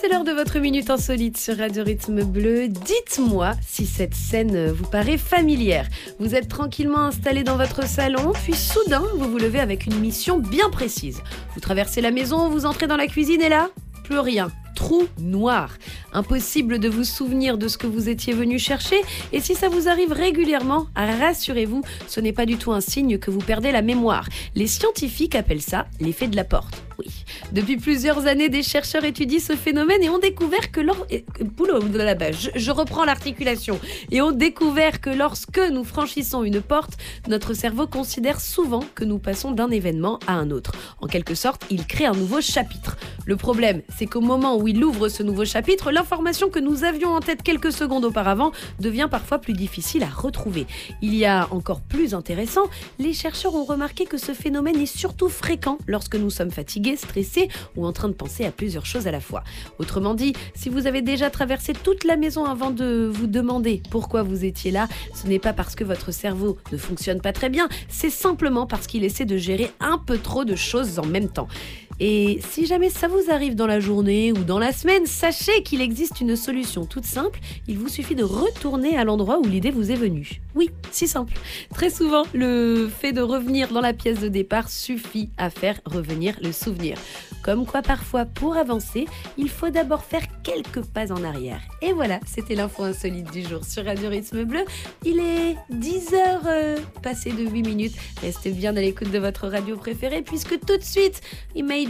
l'heure de votre minute insolite sur Radio Rythme Bleu. Dites-moi si cette scène vous paraît familière. Vous êtes tranquillement installé dans votre salon, puis soudain, vous vous levez avec une mission bien précise. Vous traversez la maison, vous entrez dans la cuisine et là, plus rien. Trou noir. Impossible de vous souvenir de ce que vous étiez venu chercher, et si ça vous arrive régulièrement, rassurez-vous, ce n'est pas du tout un signe que vous perdez la mémoire. Les scientifiques appellent ça l'effet de la porte. Oui. Depuis plusieurs années, des chercheurs étudient ce phénomène et ont découvert que je reprends l'articulation. Et ont découvert que lorsque nous franchissons une porte, notre cerveau considère souvent que nous passons d'un événement à un autre. En quelque sorte, il crée un nouveau chapitre. Le problème, c'est qu'au moment où il ouvre ce nouveau chapitre, l'information que nous avions en tête quelques secondes auparavant devient parfois plus difficile à retrouver. Il y a encore plus intéressant, les chercheurs ont remarqué que ce phénomène est surtout fréquent lorsque nous sommes fatigués, stressés ou en train de penser à plusieurs choses à la fois. Autrement dit, si vous avez déjà traversé toute la maison avant de vous demander pourquoi vous étiez là, ce n'est pas parce que votre cerveau ne fonctionne pas très bien, c'est simplement parce qu'il essaie de gérer un peu trop de choses en même temps. Et si jamais ça vous arrive dans la journée ou dans la semaine, sachez qu'il existe une solution toute simple. Il vous suffit de retourner à l'endroit où l'idée vous est venue. Oui, si simple. Très souvent, le fait de revenir dans la pièce de départ suffit à faire revenir le souvenir. Comme quoi, parfois, pour avancer, il faut d'abord faire quelques pas en arrière. Et voilà, c'était l'info insolite du jour sur Radio Rythme Bleu. Il est 10h passé de 8 minutes. Restez bien à l'écoute de votre radio préférée puisque tout de suite,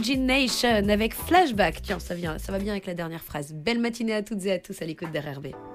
Imagination avec Flashback. Tiens, ça va bien avec la dernière phrase. Belle matinée à toutes et à tous à l'écoute d'RRB.